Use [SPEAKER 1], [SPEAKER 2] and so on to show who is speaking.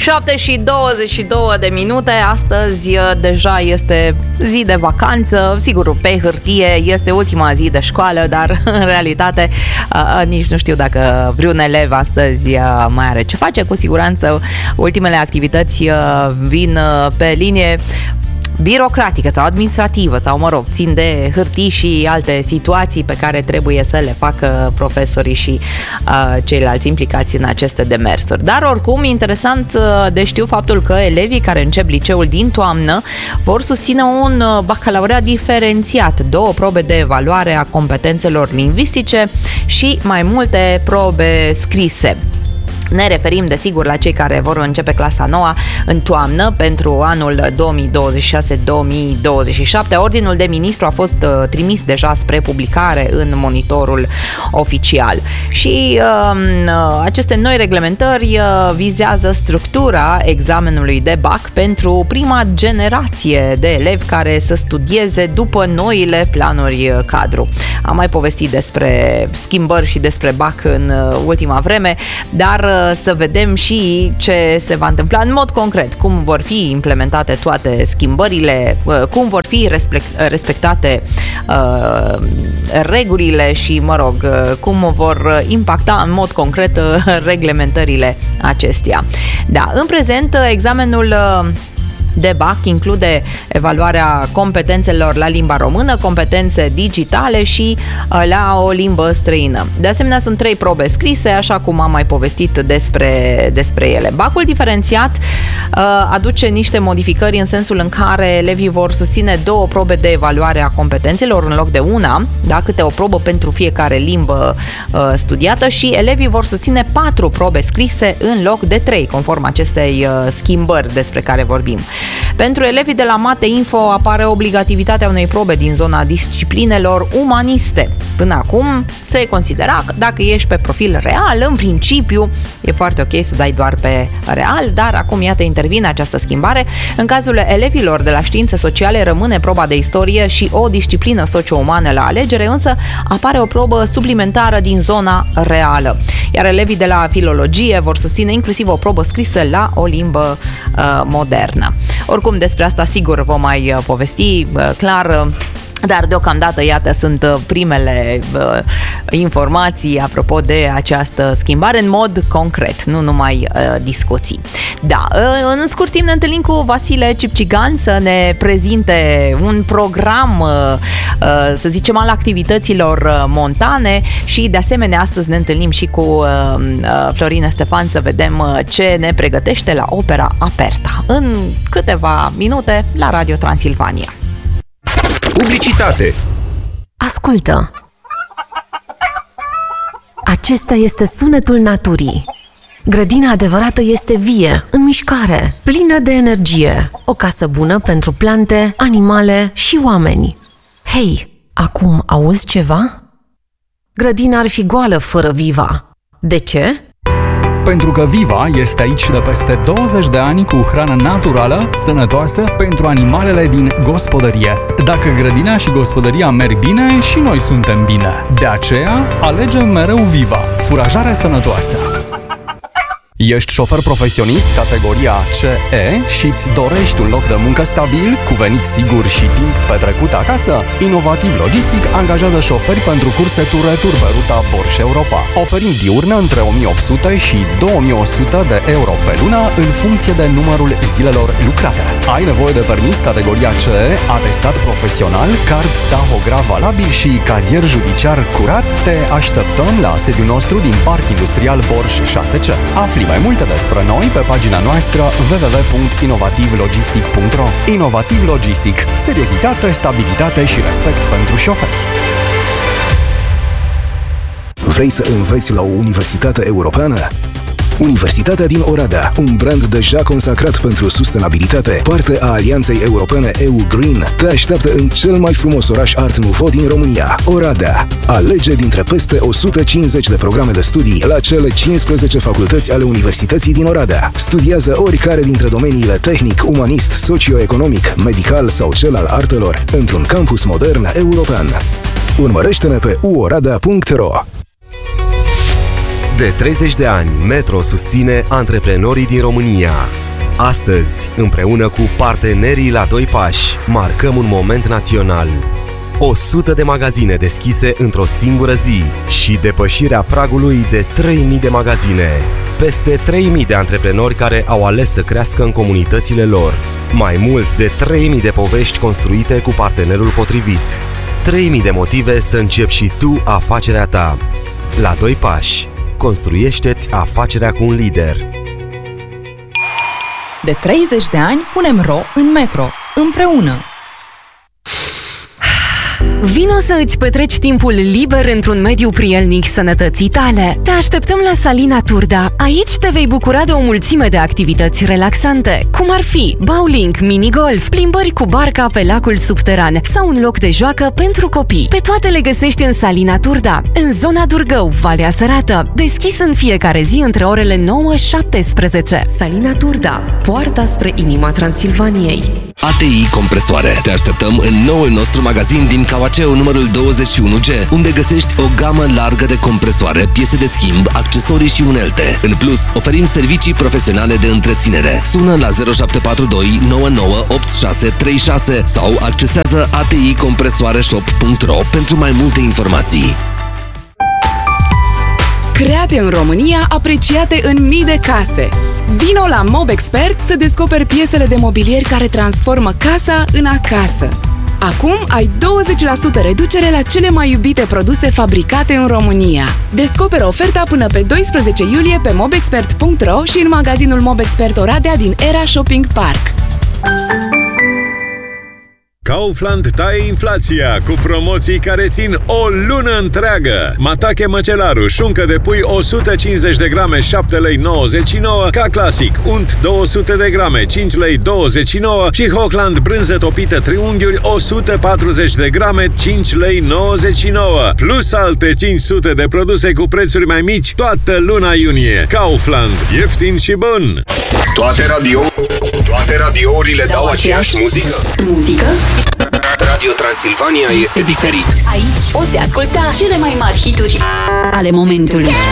[SPEAKER 1] 7:22. Astăzi deja este zi de vacanță. Sigur, pe hârtie este ultima zi de școală, dar în realitate nici nu știu dacă vreun elev astăzi mai are ce face. Cu siguranță ultimele activități vin pe linie birocratică sau administrativă sau, mă rog, țin de hârtii și alte situații pe care trebuie să le facă profesorii și ceilalți implicați în aceste demersuri. Dar oricum, interesant de știu faptul că elevii care încep liceul din toamnă vor susține un bacalaureat diferențiat, 2 probe de evaluare a competențelor lingvistice și mai multe probe scrise. Ne referim, desigur, la cei care vor începe clasa 9 în toamnă pentru anul 2026-2027. Ordinul de ministru a fost trimis deja spre publicare în monitorul oficial. Și aceste noi reglementări vizează structura examenului de BAC pentru prima generație de elevi care să studieze după noile planuri cadru. Am mai povestit despre schimbări și despre BAC în ultima vreme, dar să vedem și ce se va întâmpla în mod concret, cum vor fi implementate toate schimbările, cum vor fi respectate regulile și, mă rog, cum vor impacta în mod concret reglementările acestea. Da, în prezent, examenul de BAC include evaluarea competențelor la limba română, competențe digitale și la o limbă străină. De asemenea, sunt 3 probe scrise, așa cum am mai povestit despre ele. BAC-ul diferențiat aduce niște modificări în sensul în care elevii vor susține 2 probe de evaluare a competențelor în loc de una, da, câte o probă pentru fiecare limbă studiată, și elevii vor susține 4 probe scrise în loc de 3, conform acestei schimbări despre care vorbim. Pentru elevii de la Mate Info apare obligativitatea unei probe din zona disciplinelor umaniste. Până acum se considera că dacă ești pe profil real, în principiu e foarte ok să dai doar pe real, dar acum iată intervine această schimbare. În cazul elevilor de la științe sociale rămâne proba de istorie și o disciplină socio-umană la alegere, însă apare o probă suplimentară din zona reală. Iar elevii de la filologie vor susține inclusiv o probă scrisă la o limbă modernă. Oricum, despre asta sigur vom mai povesti clar, dar deocamdată, iată, sunt primele informații apropo de această schimbare în mod concret, nu numai discuții. Da, în scurt timp ne întâlnim cu Vasile Cipcigan să ne prezinte un program, să zicem, al activităților montane și, de asemenea, astăzi ne întâlnim și cu Florina Stefan să vedem ce ne pregătește la Opera Aperta. În câteva minute la Radio Transilvania.
[SPEAKER 2] Publicitate.
[SPEAKER 3] Ascultă! Acesta este sunetul naturii. Grădina adevărată este vie, în mișcare, plină de energie. O casă bună pentru plante, animale și oameni. Hei, acum auzi ceva? Grădina ar fi goală fără Viva. De ce?
[SPEAKER 4] Pentru că Viva este aici de peste 20 de ani cu hrană naturală, sănătoasă pentru animalele din gospodărie. Dacă grădina și gospodăria merg bine, și noi suntem bine. De aceea, alegem mereu Viva, furajare sănătoasă. Ești șofer profesionist categoria CE și îți dorești un loc de muncă stabil, cu venit sigur și timp petrecut acasă? Inovativ Logistic angajează șoferi pentru curse tur-retur pe ruta Borș-Europa. Oferim diurnă între 1800 și 2100 de euro pe lună în funcție de numărul zilelor lucrate. Ai nevoie de permis categoria CE, atestat profesional, card tahograf valabil și cazier judiciar curat? Te așteptăm la sediul nostru din Parc Industrial Borș 6C. Afli mai multe despre noi pe pagina noastră www.inovativlogistic.ro. Inovativ Logistic. Seriozitate, stabilitate și respect pentru șoferi.
[SPEAKER 2] Vrei să înveți la o universitate europeană? Universitatea din Oradea, un brand deja consacrat pentru sustenabilitate, parte a Alianței Europene EU Green, te așteaptă în cel mai frumos oraș Art Nouveau din România, Oradea. Alege dintre peste 150 de programe de studii la cele 15 facultăți ale Universității din Oradea. Studiază oricare dintre domeniile tehnic, umanist, socioeconomic, medical sau cel al artelor, într-un campus modern european. Urmărește-ne pe uoradea.ro.
[SPEAKER 5] De 30 de ani, Metro susține antreprenorii din România. Astăzi, împreună cu partenerii la 2 pași, marcăm un moment național. 100 de magazine deschise într-o singură zi și depășirea pragului de 3000 de magazine. Peste 3000 de antreprenori care au ales să crească în comunitățile lor. Mai mult de 3000 de povești construite cu partenerul potrivit. 3000 de motive să începi și tu afacerea ta. La 2 pași, construiește-ți afacerea cu un lider.
[SPEAKER 6] De 30 de ani punem ro în Metro, împreună.
[SPEAKER 3] Vino să îți petreci timpul liber într-un mediu prielnic sănătății tale. Te așteptăm la Salina Turda. Aici te vei bucura de o mulțime de activități relaxante, cum ar fi bowling, minigolf, plimbări cu barca pe lacul subteran sau un loc de joacă pentru copii. Pe toate le găsești în Salina Turda, în zona Durgău, Valea Sărată, deschis în fiecare zi între orele 9-17. Salina Turda, poarta spre inima Transilvaniei.
[SPEAKER 7] ATI Compresoare. Te așteptăm în noul nostru magazin din Cauaceu numărul 21G, unde găsești o gamă largă de compresoare, piese de schimb, accesorii și unelte. În plus, oferim servicii profesionale de întreținere. Sună la 0742 998636 sau accesează aticompresoareshop.ro pentru mai multe informații.
[SPEAKER 8] Create în România, apreciate în mii de case. Vino la Mobexpert să descoperi piesele de mobilier care transformă casa în acasă. Acum ai 20% reducere la cele mai iubite produse fabricate în România. Descoperă oferta până pe 12 iulie pe mobexpert.ro și în magazinul Mobexpert Oradea din Era Shopping Park.
[SPEAKER 9] Kaufland taie inflația cu promoții care țin o lună întreagă. Matache Măcelaru, șuncă de pui 150 de grame, 7 lei 99, ca clasic, unt 200 de grame, 5 lei 29 și Hochland brânză topită triunghiuri 140 de grame, 5 lei 99. Plus alte 500 de produse cu prețuri mai mici toată luna iunie. Kaufland, ieftin și bun!
[SPEAKER 2] Toate radiourile dau aceeași muzică?
[SPEAKER 6] Muzică?
[SPEAKER 2] Radio Transilvania este diferit.
[SPEAKER 6] Aici poți asculta cele mai mari hituri ale momentului.